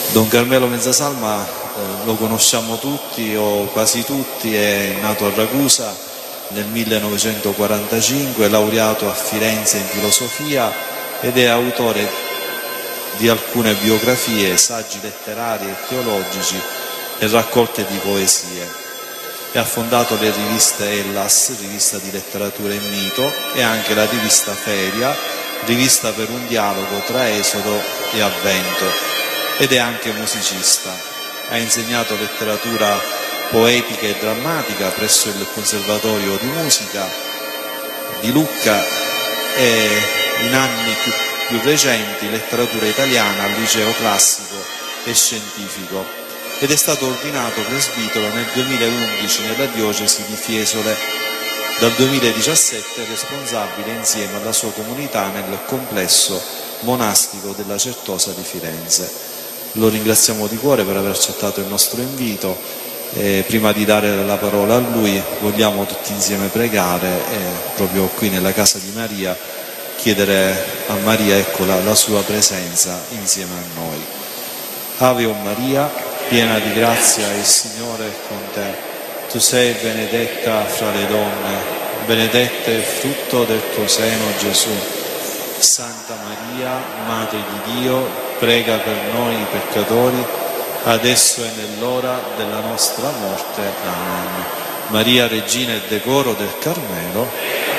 Don Carmelo Mezzasalma lo conosciamo tutti o quasi tutti, è nato a Ragusa nel 1945, laureato a Firenze in filosofia ed è autore di alcune biografie, saggi letterari e teologici e raccolte di poesie. E ha fondato le riviste Hellas, rivista di letteratura e mito, e anche la rivista Feria, rivista per un dialogo tra Esodo e Avvento, ed è anche musicista. Ha insegnato letteratura poetica e drammatica presso il Conservatorio di Musica di Lucca e in anni più recenti letteratura italiana al liceo classico e scientifico, ed è stato ordinato presbitero nel 2011 nella diocesi di Fiesole. Dal 2017 è responsabile insieme alla sua comunità nel complesso monastico della Certosa di Firenze. Lo ringraziamo di cuore per aver accettato il nostro invito. Prima di dare la parola a lui vogliamo tutti insieme pregare proprio qui nella casa di Maria, chiedere a Maria, eccola, la sua presenza insieme a noi. Ave o Maria, piena di grazia, il Signore è con te. Tu sei benedetta fra le donne, benedetto è il frutto del tuo seno, Gesù. Santa Maria, Madre di Dio, prega per noi peccatori, adesso e nell'ora della nostra morte. Amen. Maria, Regina e Decoro del Carmelo.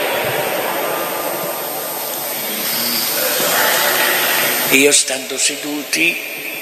Io stando seduti,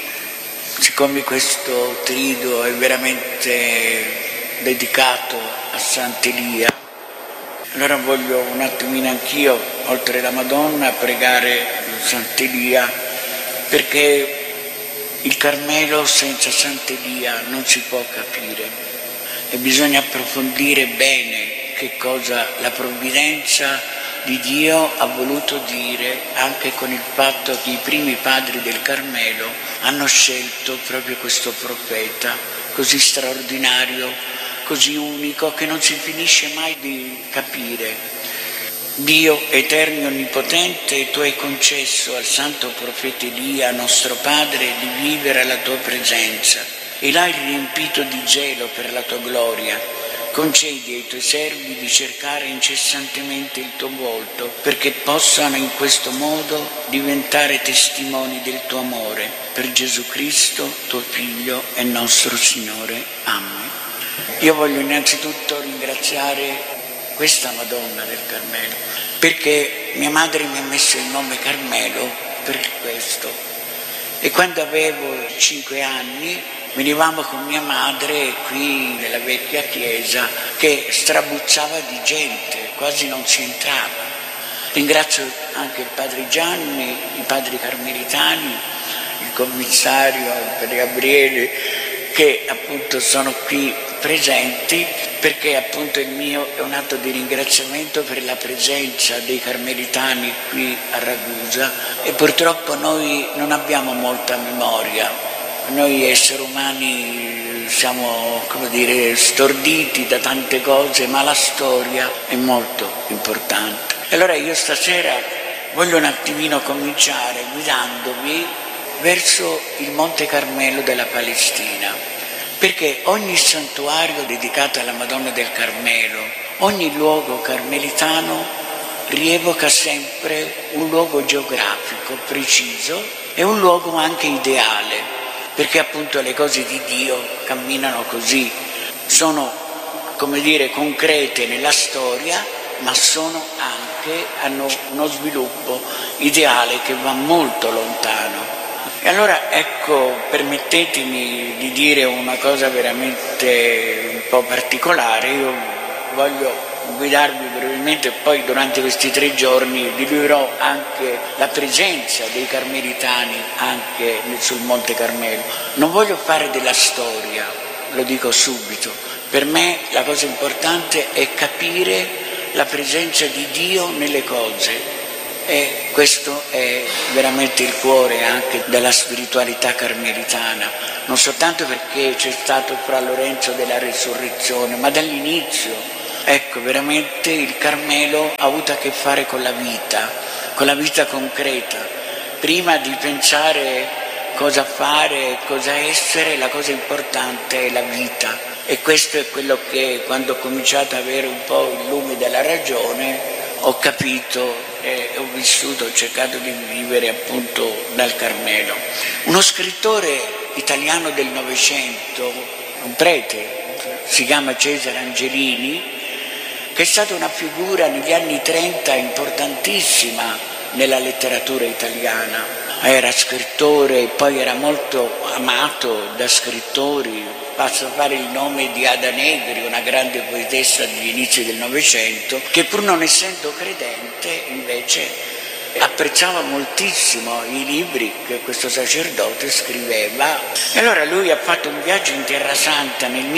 siccome questo trido è veramente dedicato a Sant'Elia, allora voglio un attimino anch'io, oltre la Madonna, pregare Sant'Elia, perché il Carmelo senza Sant'Elia non si può capire e bisogna approfondire bene che cosa la provvidenza di Dio ha voluto dire, anche con il fatto che i primi padri del Carmelo hanno scelto proprio questo profeta così straordinario, così unico, che non si finisce mai di capire. Dio eterno e onnipotente, tu hai concesso al santo profeta Elia, nostro padre, di vivere alla tua presenza e l'hai riempito di gelo per la tua gloria. Concedi ai tuoi servi di cercare incessantemente il tuo volto, perché possano in questo modo diventare testimoni del tuo amore. Per Gesù Cristo, tuo Figlio e nostro Signore. Amen. Io voglio innanzitutto ringraziare questa Madonna del Carmelo, perché mia madre mi ha messo il nome Carmelo per questo. E quando avevo 5 anni venivamo con mia madre qui nella vecchia chiesa che strabuzzava di gente, quasi non si entrava. Ringrazio anche il padre Gianni, i padri carmelitani, il commissario, il padre Gabriele, che appunto sono qui presenti, perché appunto il mio è un atto di ringraziamento per la presenza dei carmelitani qui a Ragusa, e purtroppo noi non abbiamo molta memoria, noi esseri umani siamo, come dire, storditi da tante cose, ma la storia è molto importante. Allora io stasera voglio un attimino cominciare guidandovi verso il Monte Carmelo della Palestina, perché ogni santuario dedicato alla Madonna del Carmelo, ogni luogo carmelitano rievoca sempre un luogo geografico preciso e un luogo anche ideale, perché appunto le cose di Dio camminano così, sono, come dire, concrete nella storia, ma sono anche, hanno uno sviluppo ideale che va molto lontano. E allora ecco, permettetemi di dire una cosa veramente un po' particolare. Io voglio guidarvi brevemente, poi durante questi 3 giorni vivrò anche la presenza dei carmelitani anche sul Monte Carmelo. Non voglio fare della storia, lo dico subito. Per me la cosa importante è capire la presenza di Dio nelle cose. E questo è veramente il cuore anche della spiritualità carmelitana, non soltanto perché c'è stato fra Lorenzo della Resurrezione, ma dall'inizio. Ecco, veramente il Carmelo ha avuto a che fare con la vita concreta. Prima di pensare, cosa fare, cosa essere, la cosa importante è la vita. E questo è quello che, quando ho cominciato ad avere un po' il lume della ragione, ho capito e ho vissuto, ho cercato di vivere appunto dal Carmelo. Uno scrittore italiano del Novecento, un prete, si chiama Cesare Angelini, che è stata una figura negli anni 30 importantissima nella letteratura italiana. Era scrittore e poi era molto amato da scrittori. Basta fare il nome di Ada Negri, una grande poetessa degli inizi del Novecento, che pur non essendo credente invece apprezzava moltissimo i libri che questo sacerdote scriveva. E allora lui ha fatto un viaggio in Terra Santa nel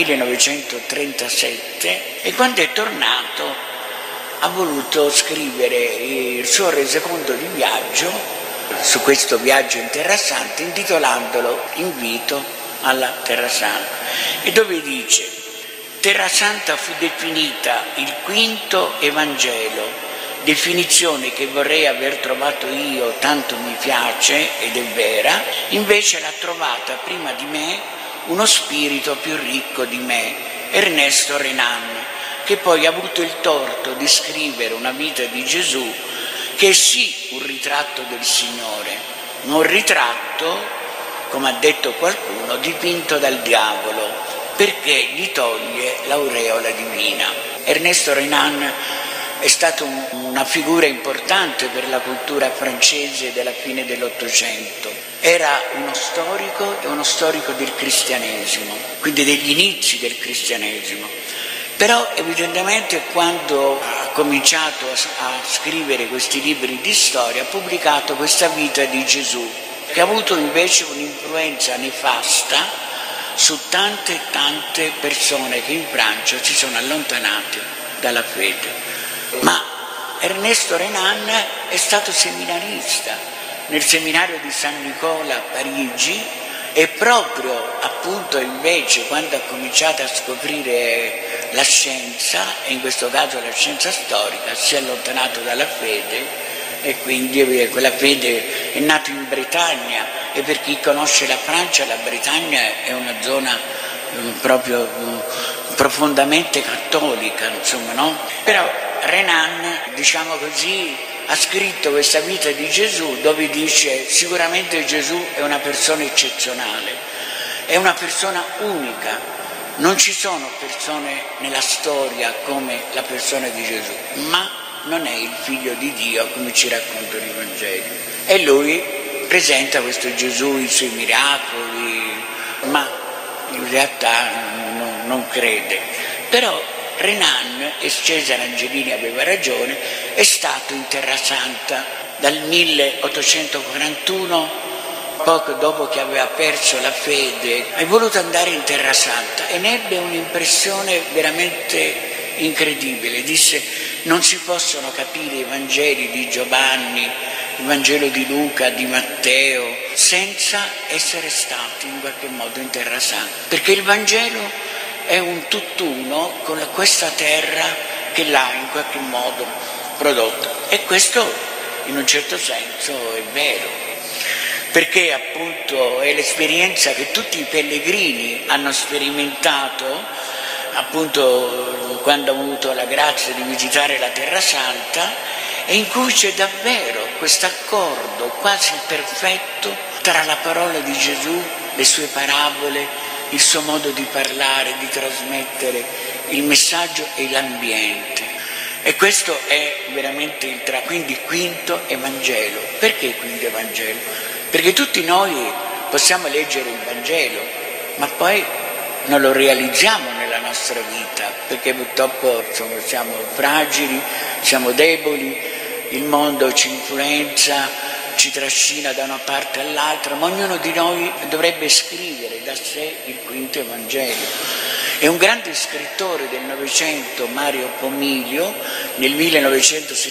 1937 e quando è tornato ha voluto scrivere il suo resoconto di viaggio su questo viaggio in Terra Santa, intitolandolo Invito alla Terra Santa, e dove dice: Terra Santa fu definita il quinto Evangelo, definizione che vorrei aver trovato io, tanto mi piace ed è vera, invece l'ha trovata prima di me uno spirito più ricco di me, Ernesto Renan, che poi ha avuto il torto di scrivere una vita di Gesù che è sì un ritratto del Signore, ma un ritratto, come ha detto qualcuno, dipinto dal diavolo, perché gli toglie l'aureola divina. Ernesto Renan è stato una figura importante per la cultura francese della fine dell'Ottocento. Era uno storico del cristianesimo, quindi degli inizi del cristianesimo. Però evidentemente quando ha cominciato a scrivere questi libri di storia ha pubblicato questa vita di Gesù, che ha avuto invece un'influenza nefasta su tante persone che in Francia si sono allontanate dalla fede. Ma Ernesto Renan è stato seminarista nel seminario di San Nicola a Parigi e proprio appunto invece quando ha cominciato a scoprire la scienza, e in questo caso la scienza storica, si è allontanato dalla fede e quindi quella fede è nata in Bretagna, e per chi conosce la Francia, la Bretagna è una zona proprio profondamente cattolica, insomma, no? Però Renan, diciamo così, ha scritto questa vita di Gesù dove dice: sicuramente Gesù è una persona eccezionale, è una persona unica, non ci sono persone nella storia come la persona di Gesù, ma non è il figlio di Dio come ci raccontano i Vangeli. E lui presenta questo Gesù, i suoi miracoli, ma in realtà non crede. Però Renan, e Cesare Angelini aveva ragione, è stato in Terra Santa dal 1841, poco dopo che aveva perso la fede, è voluto andare in Terra Santa e ne ebbe un'impressione veramente incredibile. Disse: non si possono capire i Vangeli di Giovanni, il Vangelo di Luca, di Matteo, senza essere stati in qualche modo in Terra Santa, perché il Vangelo è un tutt'uno con questa terra che l'ha in qualche modo prodotto. E questo in un certo senso è vero, perché appunto è l'esperienza che tutti i pellegrini hanno sperimentato appunto quando hanno avuto la grazia di visitare la Terra Santa, e in cui c'è davvero questo accordo quasi perfetto tra la parola di Gesù, le sue parabole, il suo modo di parlare, di trasmettere il messaggio e l'ambiente. E questo è veramente quindi quinto Evangelo. Perché quinto Evangelo? Perché tutti noi possiamo leggere il Vangelo, ma poi non lo realizziamo nella nostra vita, perché purtroppo siamo fragili, siamo deboli, il mondo ci influenza, ci trascina da una parte all'altra, ma ognuno di noi dovrebbe scrivere da sé il quinto Evangelo. E un grande scrittore del Novecento, Mario Pomiglio, nel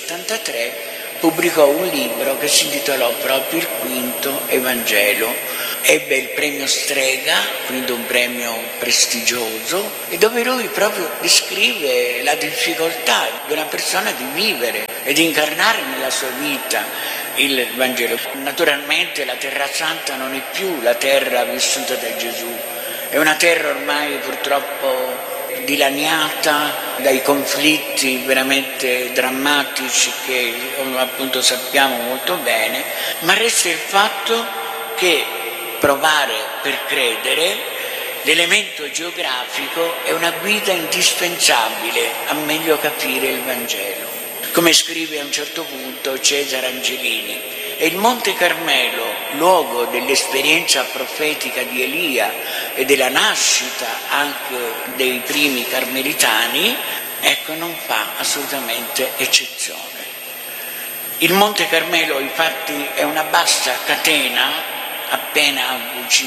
1973 pubblicò un libro che si intitolò proprio Il quinto Evangelo, ebbe il premio Strega, quindi un premio prestigioso, e dove lui proprio descrive la difficoltà di una persona di vivere e di incarnare nella sua vita il Vangelo. Naturalmente la Terra Santa non è più la terra vissuta da Gesù, è una terra ormai purtroppo dilaniata dai conflitti veramente drammatici che appunto sappiamo molto bene, ma resta il fatto che provare per credere, l'elemento geografico è una guida indispensabile a meglio capire il Vangelo. Come scrive a un certo punto Cesare Angelini, e il Monte Carmelo, luogo dell'esperienza profetica di Elia e della nascita anche dei primi carmelitani, ecco, non fa assolutamente eccezione. Il Monte Carmelo infatti è una bassa catena appena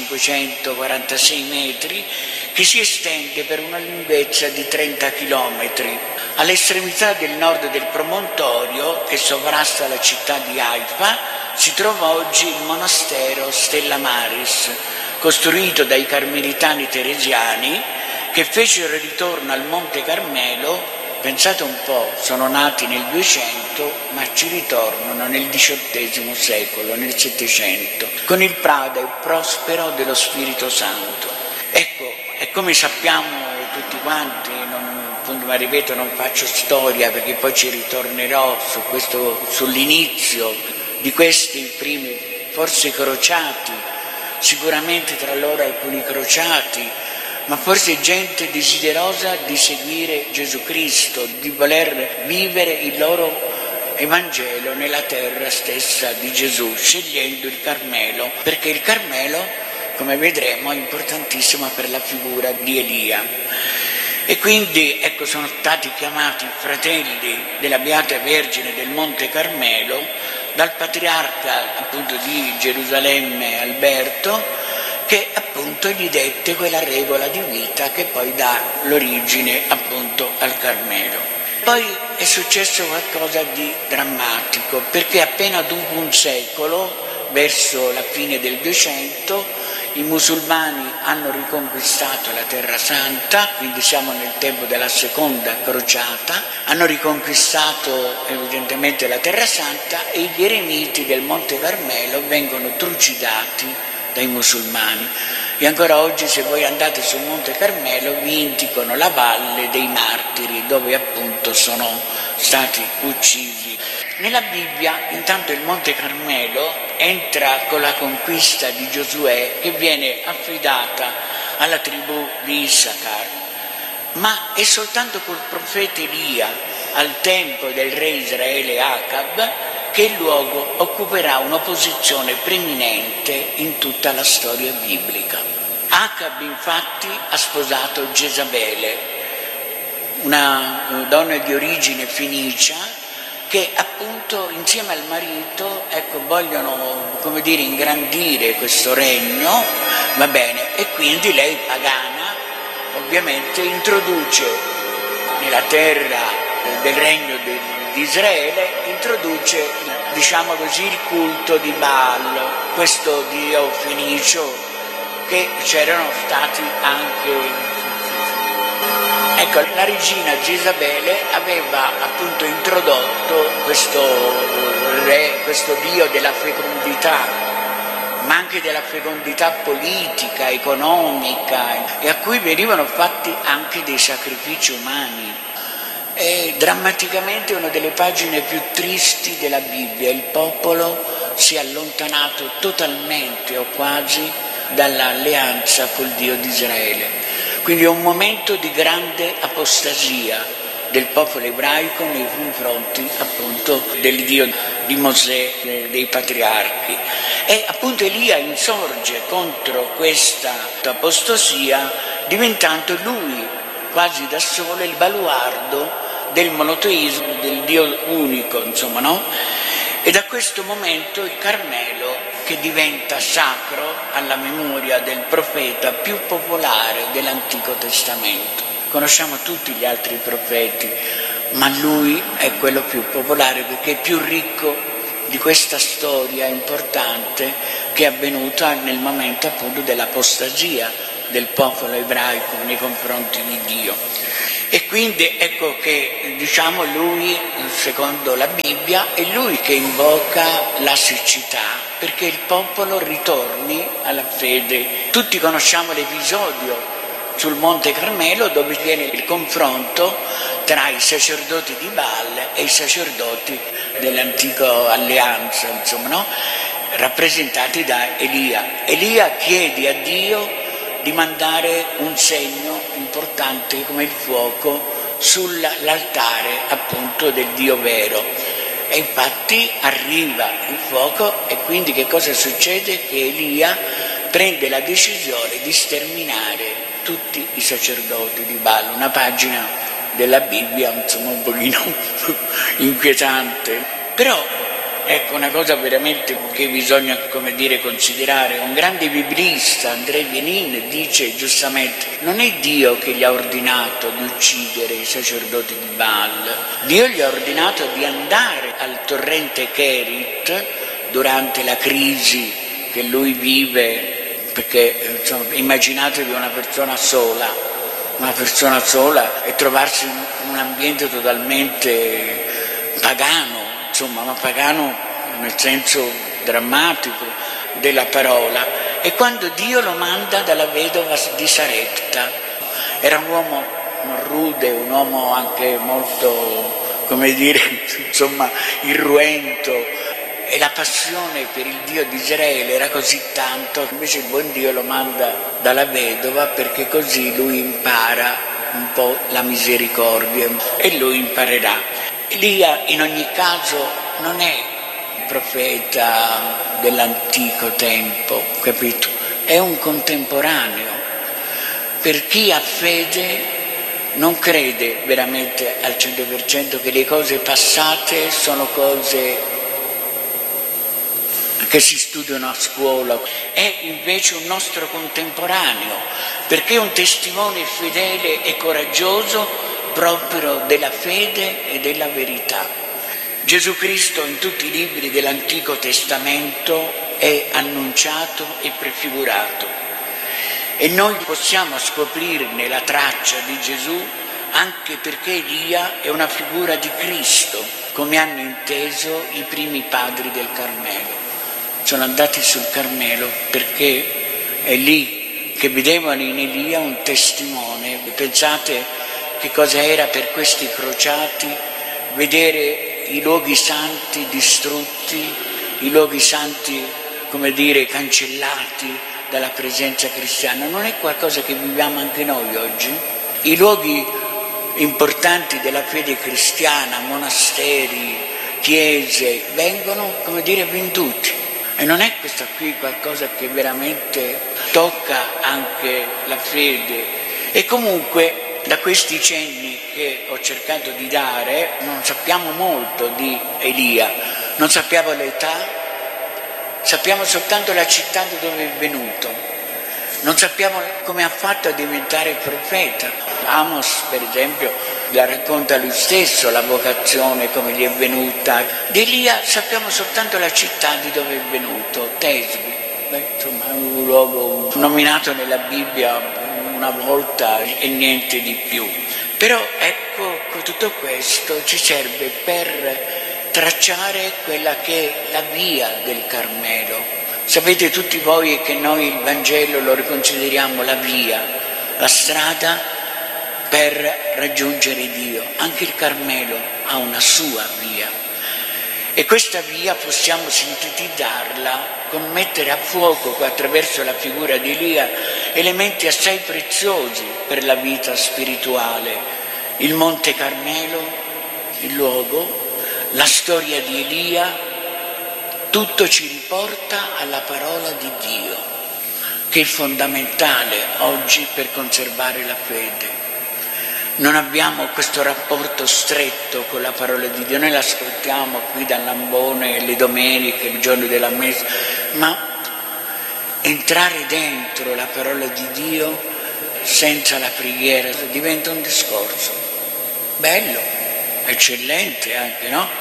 546 metri, che si estende per una lunghezza di 30 chilometri. All'estremità del nord del promontorio, che sovrasta la città di Haifa, si trova oggi il monastero Stella Maris, costruito dai carmelitani teresiani che fecero ritorno al Monte Carmelo. Pensate un po', sono nati nel 200, ma ci ritornano nel XVIII secolo, nel 700, con il prade prospero dello Spirito Santo. Ecco, e come sappiamo tutti quanti, ma ripeto, non faccio storia perché poi ci ritornerò sull'inizio di questi primi, forse crociati, sicuramente tra loro alcuni crociati, ma forse gente desiderosa di seguire Gesù Cristo, di voler vivere il loro Evangelo nella terra stessa di Gesù, scegliendo il Carmelo, perché il Carmelo, come vedremo, è importantissimo per la figura di Elia. E quindi, ecco, sono stati chiamati fratelli della Beata Vergine del Monte Carmelo dal patriarca appunto di Gerusalemme Alberto, che appunto gli dette quella regola di vita che poi dà l'origine appunto al Carmelo. Poi è successo qualcosa di drammatico, perché appena dopo un secolo, verso la fine del 200, i musulmani hanno riconquistato la Terra Santa, quindi siamo nel tempo della seconda crociata, hanno riconquistato evidentemente la Terra Santa e gli eremiti del Monte Carmelo vengono trucidati dai musulmani. E ancora oggi, se voi andate sul Monte Carmelo, vi indicano la valle dei martiri, dove appunto sono stati uccisi. Nella Bibbia, intanto, il Monte Carmelo entra con la conquista di Giosuè, che viene affidata alla tribù di Issacar, ma è soltanto col profeta Elia, al tempo del re Israele Acab, che il luogo occuperà una posizione preminente in tutta la storia biblica. Acab infatti ha sposato Gesabele, una donna di origine fenicia, che appunto insieme al marito, ecco, vogliono, come dire, ingrandire questo regno, va bene, e quindi lei, pagana, ovviamente introduce nella terra del regno di Israele, introduce, diciamo così, il culto di Baal, questo dio fenicio che c'erano stati anche. Ecco, la regina Gesabele aveva appunto introdotto questo dio della fecondità, ma anche della fecondità politica, economica, e a cui venivano fatti anche dei sacrifici umani. È drammaticamente una delle pagine più tristi della Bibbia. Il popolo si è allontanato totalmente o quasi dall'alleanza col Dio di Israele. Quindi è un momento di grande apostasia del popolo ebraico nei confronti appunto del Dio di Mosè, dei patriarchi. E appunto Elia insorge contro questa apostasia, diventando lui quasi da solo il baluardo del monoteismo, del Dio unico, insomma, no? E da questo momento il Carmelo, che diventa sacro alla memoria del profeta più popolare dell'Antico Testamento. Conosciamo tutti gli altri profeti, ma lui è quello più popolare perché è più ricco di questa storia importante che è avvenuta nel momento appunto dell'apostasia del popolo ebraico nei confronti di Dio. E quindi ecco che diciamo lui, secondo la Bibbia, è lui che invoca la siccità perché il popolo ritorni alla fede. Tutti conosciamo l'episodio sul Monte Carmelo dove viene il confronto tra i sacerdoti di Baal e i sacerdoti dell'antica alleanza, insomma, no? Rappresentati da Elia. Elia chiede a Dio di mandare un segno importante come il fuoco sull'altare appunto del Dio vero. E infatti arriva il fuoco e quindi che cosa succede? Che Elia prende la decisione di sterminare tutti i sacerdoti di Baal. Una pagina della Bibbia insomma un pochino inquietante. Però ecco una cosa veramente che bisogna considerare. Un grande biblista, André Vienin, dice giustamente: non è Dio che gli ha ordinato di uccidere i sacerdoti di Baal, Dio gli ha ordinato di andare al torrente Kerit durante la crisi che lui vive, perché immaginatevi una persona sola e trovarsi in un ambiente totalmente pagano, ma pagano nel senso drammatico della parola, e quando Dio lo manda dalla vedova di Sarepta. Era un uomo rude, un uomo anche molto, irruento, e la passione per il Dio di Israele era così tanto che invece il buon Dio lo manda dalla vedova perché così lui impara un po' la misericordia e lui imparerà. Elia in ogni caso non è un profeta dell'antico tempo, capito? È un contemporaneo. Per chi ha fede non crede veramente al 100% che le cose passate sono cose che si studiano a scuola. È invece un nostro contemporaneo, perché è un testimone fedele e coraggioso proprio della fede e della verità. Gesù Cristo in tutti i libri dell'Antico Testamento è annunciato e prefigurato e noi possiamo scoprirne la traccia di Gesù anche perché Elia è una figura di Cristo, come hanno inteso i primi padri del Carmelo. Sono andati sul Carmelo perché è lì che vedevano in Elia un testimone. Pensate che cosa era per questi crociati vedere i luoghi santi distrutti, i luoghi santi, cancellati dalla presenza cristiana. Non è qualcosa che viviamo anche noi oggi? I luoghi importanti della fede cristiana, monasteri, chiese, vengono, venduti. E non è questa qui qualcosa che veramente tocca anche la fede. E comunque da questi cenni che ho cercato di dare non sappiamo molto di Elia, non sappiamo l'età, sappiamo soltanto la città da dove è venuto, non sappiamo come ha fatto a diventare profeta. Amos, per esempio, la racconta lui stesso, la vocazione, come gli è venuta. Di Elia sappiamo soltanto la città di dove è venuto, Tesbi. Un luogo nominato nella Bibbia una volta e niente di più. Però ecco, tutto questo ci serve per tracciare quella che è la via del Carmelo. Sapete tutti voi che noi il Vangelo lo riconsideriamo la via, la strada per raggiungere Dio. Anche il Carmelo ha una sua via e questa via possiamo sintetizzarla con mettere a fuoco attraverso la figura di Elia elementi assai preziosi per la vita spirituale. Il Monte Carmelo, il luogo, la storia di Elia, tutto ci riporta alla parola di Dio, che è fondamentale oggi per conservare la fede. Non abbiamo questo rapporto stretto con la parola di Dio, noi l'ascoltiamo qui dal Lambone le domeniche, il giorno della messa, ma entrare dentro la parola di Dio senza la preghiera diventa un discorso bello, eccellente anche, no?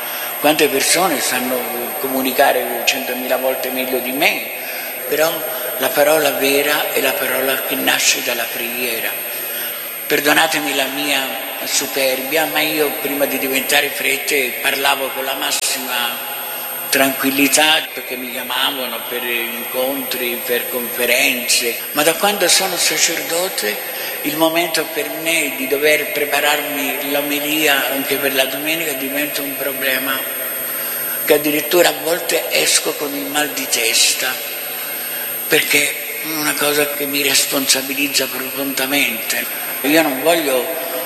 Quante persone sanno comunicare 100.000 volte meglio di me, però la parola vera è la parola che nasce dalla preghiera. Perdonatemi la mia superbia, ma io prima di diventare prete parlavo con la massima tranquillità, perché mi chiamavano per incontri, per conferenze, ma da quando sono sacerdote il momento per me di dover prepararmi l'omelia anche per la domenica diventa un problema, che addirittura a volte esco con il mal di testa, perché è una cosa che mi responsabilizza profondamente. Io non voglio,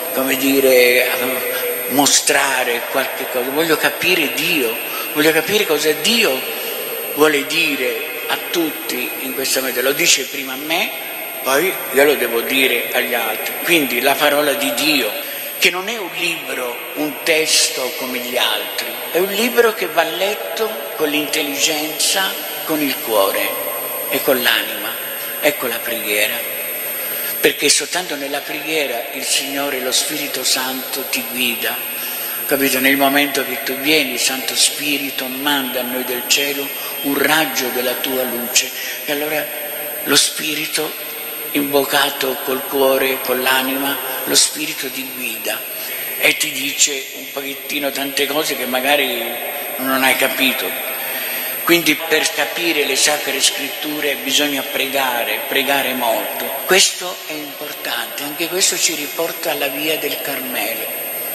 mostrare qualche cosa, voglio capire Dio, voglio capire cosa Dio vuole dire a tutti in questa vita. Lo dice prima a me, poi io lo devo dire agli altri. Quindi la parola di Dio, che non è un libro, un testo come gli altri, è un libro che va letto con l'intelligenza, con il cuore e con l'anima. Ecco la preghiera. Perché soltanto nella preghiera il Signore, lo Spirito Santo ti guida, capito? Nel momento che tu vieni, Santo Spirito manda a noi del cielo un raggio della tua luce, e allora lo Spirito, invocato col cuore, con l'anima, lo Spirito ti guida e ti dice un pochettino tante cose che magari non hai capito. Quindi per capire le Sacre Scritture bisogna pregare molto. Questo è importante, anche questo ci riporta alla via del Carmelo.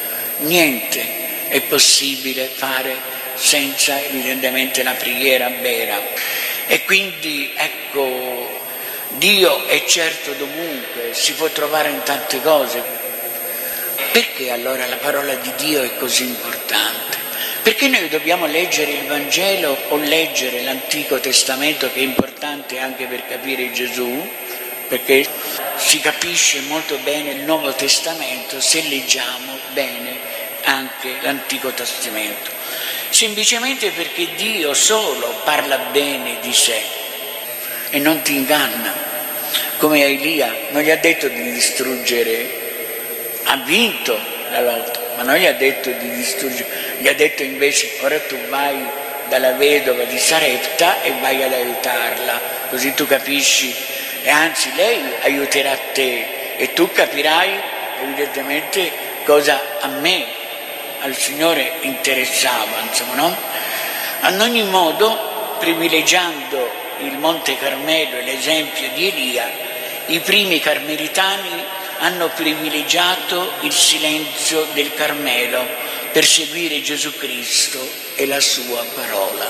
Niente è possibile fare senza evidentemente la preghiera vera. E quindi ecco, Dio è certo dovunque, si può trovare in tante cose. Perché allora la parola di Dio è così importante? Perché noi dobbiamo leggere il Vangelo o leggere l'Antico Testamento, che è importante anche per capire Gesù, perché si capisce molto bene il Nuovo Testamento se leggiamo bene anche l'Antico Testamento. Semplicemente perché Dio solo parla bene di sé e non ti inganna, come a Elia. Non gli ha detto di distruggere, ha vinto la lotta, ma non gli ha detto di distruggere. Gli ha detto invece: ora tu vai dalla vedova di Sarepta e vai ad aiutarla, così tu capisci, e anzi lei aiuterà te e tu capirai evidentemente cosa a me, al Signore interessava, insomma, no? Ad ogni modo, privilegiando il Monte Carmelo e l'esempio di Elia, i primi carmelitani hanno privilegiato il silenzio del Carmelo per seguire Gesù Cristo e la sua parola.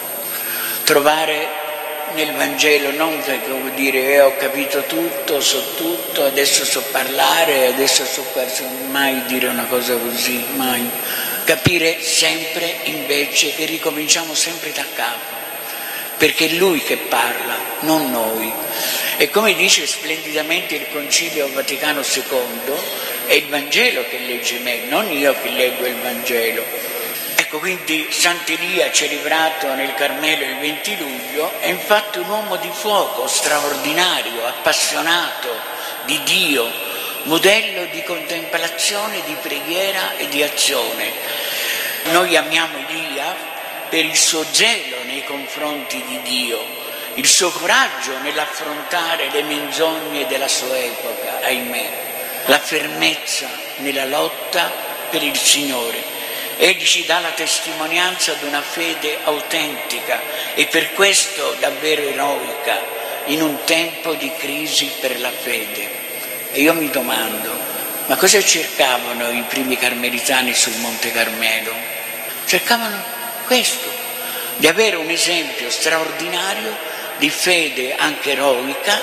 Trovare nel Vangelo non come dire ho capito tutto, so tutto, adesso so parlare, adesso so mai dire una cosa così, mai. Capire sempre invece che ricominciamo sempre da capo, perché è Lui che parla, non noi. E come dice splendidamente il Concilio Vaticano II, è il Vangelo che legge me, non io che leggo il Vangelo. Ecco, quindi Sant'Elia, celebrato nel Carmelo il 20 luglio, è infatti un uomo di fuoco straordinario, appassionato di Dio, modello di contemplazione, di preghiera e di azione. Noi amiamo Elia per il suo zelo nei confronti di Dio, il suo coraggio nell'affrontare le menzogne della sua epoca, ahimè, la fermezza nella lotta per il Signore. Egli ci dà la testimonianza di una fede autentica e per questo davvero eroica in un tempo di crisi per la fede. E io mi domando, ma cosa cercavano i primi carmelitani sul Monte Carmelo? Cercavano questo, di avere un esempio straordinario di fede anche eroica,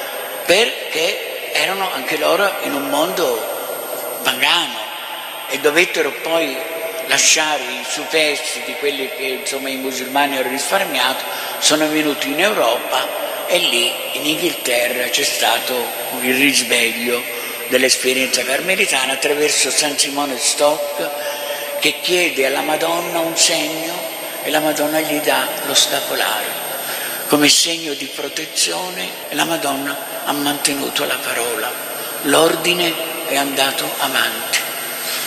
perché erano anche loro in un mondo pagano e dovettero poi lasciare i superstiti, quelli che insomma i musulmani hanno risparmiato, sono venuti in Europa e lì in Inghilterra c'è stato il risveglio dell'esperienza carmelitana attraverso San Simone Stock, che chiede alla Madonna un segno e la Madonna gli dà lo scapolare come segno di protezione, e la Madonna ha mantenuto la parola, l'ordine è andato avanti.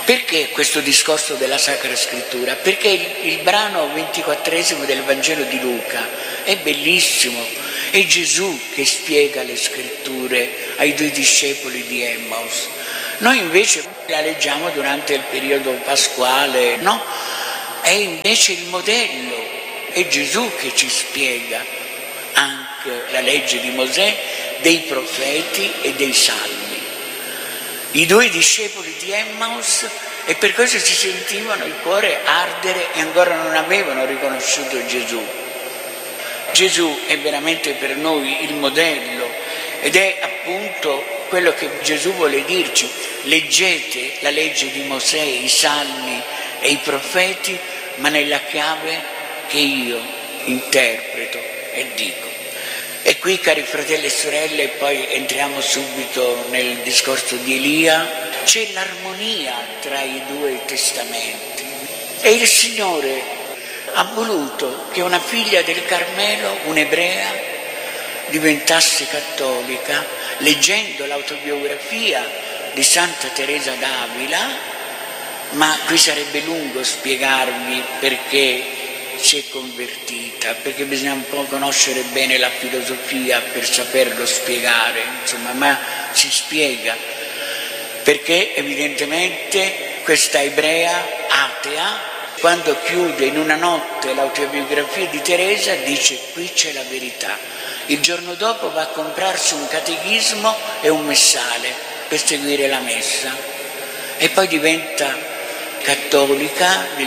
Perché questo discorso della Sacra Scrittura? Perché il brano 24esimo del Vangelo di Luca è bellissimo, è Gesù che spiega le Scritture ai 2 discepoli di Emmaus. Noi invece la leggiamo durante il periodo pasquale, no? È invece il modello, è Gesù che ci spiega anche la legge di Mosè, dei profeti e dei salmi. I 2 discepoli di Emmaus, e per questo si sentivano il cuore ardere e ancora non avevano riconosciuto Gesù. Gesù è veramente per noi il modello ed è appunto quello che Gesù vuole dirci: leggete la legge di Mosè, i salmi e i profeti, ma nella chiave che io interpreto e dico. E qui, cari fratelli e sorelle, poi entriamo subito nel discorso di Elia, c'è l'armonia tra i 2 testamenti. E il Signore ha voluto che una figlia del Carmelo, un'ebrea, diventasse cattolica, leggendo l'autobiografia di Santa Teresa d'Avila, ma qui sarebbe lungo spiegarvi perché si è convertita, perché bisogna un po' conoscere bene la filosofia per saperlo spiegare, insomma, ma si spiega, perché evidentemente questa ebrea atea, quando chiude in una notte l'autobiografia di Teresa, dice: qui c'è la verità. Il giorno dopo va a comprarsi un catechismo e un messale per seguire la messa e poi diventa cattolica nel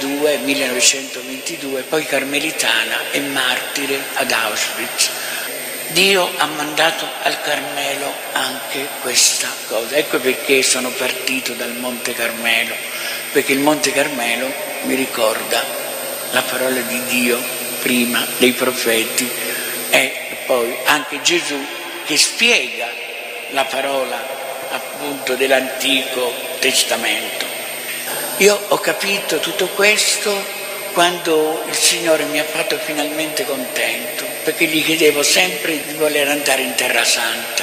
1922, poi carmelitana e martire ad Auschwitz. Dio ha mandato al Carmelo anche questa cosa. Ecco perché sono partito dal Monte Carmelo, perché il Monte Carmelo mi ricorda la parola di Dio prima dei profeti e poi anche Gesù che spiega la parola appunto dell'Antico Testamento. Io ho capito tutto questo quando il Signore mi ha fatto finalmente contento, perché gli chiedevo sempre di voler andare in Terra Santa,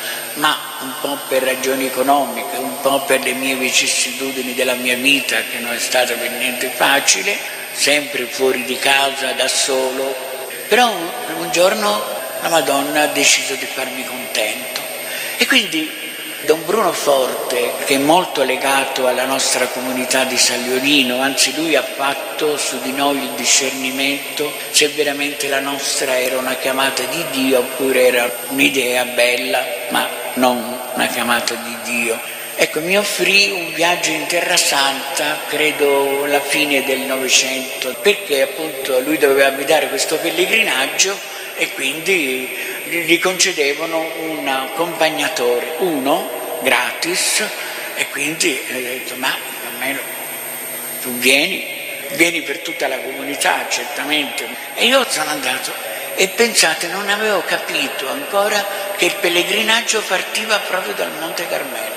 ma un po' per ragioni economiche, un po' per le mie vicissitudini della mia vita, che non è stata per niente facile, sempre fuori di casa, da solo. Però un giorno la Madonna ha deciso di farmi contento. E quindi Don Bruno Forte, che è molto legato alla nostra comunità di San Leonino, anzi lui ha fatto su di noi il discernimento se veramente la nostra era una chiamata di Dio oppure era un'idea bella ma non una chiamata di Dio. Ecco, mi offrì un viaggio in Terra Santa, credo alla fine del Novecento, perché appunto lui doveva guidare questo pellegrinaggio e quindi gli concedevano un accompagnatore, uno gratis, e quindi ho detto: ma almeno tu vieni per tutta la comunità, certamente. E io sono andato e pensate, non avevo capito ancora che il pellegrinaggio partiva proprio dal Monte Carmelo.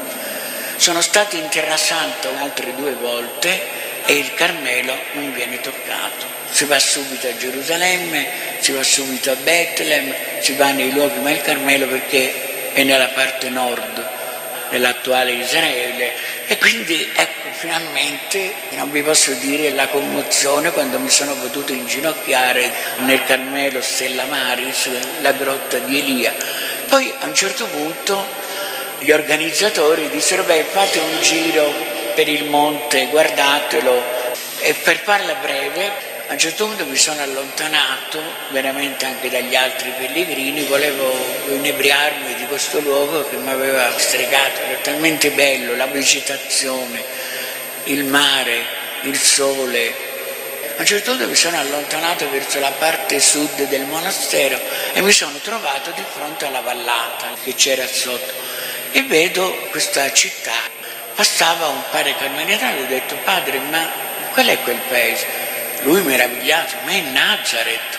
Sono stato in Terra Santa altre 2 volte e il Carmelo non viene toccato. Si va subito a Gerusalemme, si va subito a Betlem, si va nei luoghi, ma il Carmelo perché è nella parte nord dell'attuale Israele. E quindi ecco, finalmente, non vi posso dire la commozione quando mi sono potuto inginocchiare nel Carmelo Stella Maris, la grotta di Elia. Poi a un certo punto gli organizzatori dissero: beh, fate un giro per il monte, guardatelo. E per farla breve, a un certo punto mi sono allontanato veramente anche dagli altri pellegrini, volevo inebriarmi di questo luogo che mi aveva stregato, era talmente bello, la vegetazione, il mare, il sole. A un certo punto mi sono allontanato verso la parte sud del monastero e mi sono trovato di fronte alla vallata che c'era sotto e vedo questa città. Passava un padre carmelitano e ho detto: padre, ma qual è quel paese? Lui meravigliato: ma è Nazareth.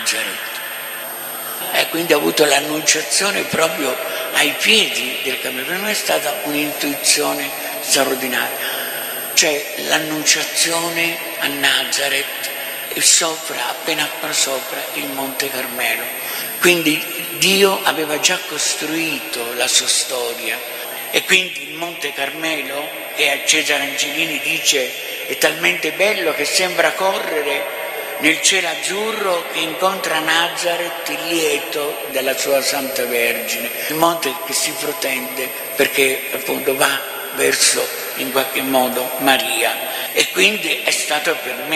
E quindi ho avuto l'annunciazione proprio ai piedi del Carmelo. Per me è stata un'intuizione straordinaria, cioè l'annunciazione a Nazareth e sopra, appena sopra, il Monte Carmelo. Quindi Dio aveva già costruito la sua storia e quindi il Monte Carmelo, che Cesare Angelini dice è talmente bello che sembra correre nel cielo azzurro che incontra Nazareth, il lieto della sua Santa Vergine, il monte che si protende perché appunto va verso in qualche modo Maria, e quindi è stato per me